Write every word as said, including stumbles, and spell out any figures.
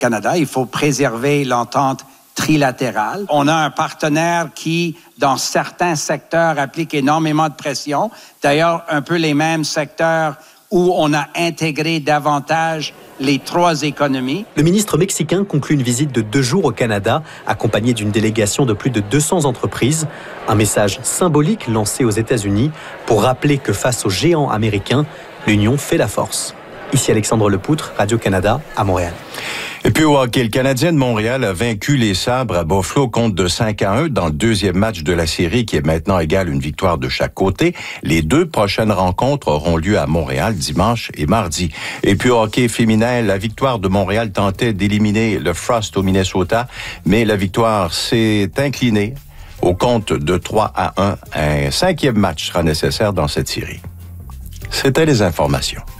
Canada. Il faut préserver l'entente trilatérale. On a un partenaire qui, dans certains secteurs, applique énormément de pression. D'ailleurs, un peu les mêmes secteurs où on a intégré davantage les trois économies. Le ministre mexicain conclut une visite de deux jours au Canada, accompagné d'une délégation de plus de deux cents entreprises. Un message symbolique lancé aux États-Unis pour rappeler que face aux géants américains, l'union fait la force. Ici Alexandre Lepoutre, Radio-Canada, à Montréal. Et puis au hockey, le Canadien de Montréal a vaincu les Sabres à Buffalo contre de cinq à un dans le deuxième match de la série qui est maintenant égale une victoire de chaque côté. Les deux prochaines rencontres auront lieu à Montréal dimanche et mardi. Et puis au hockey féminin, la victoire de Montréal tentait d'éliminer le Frost au Minnesota, mais la victoire s'est inclinée au compte de trois à un. Un cinquième match sera nécessaire dans cette série. C'était les informations.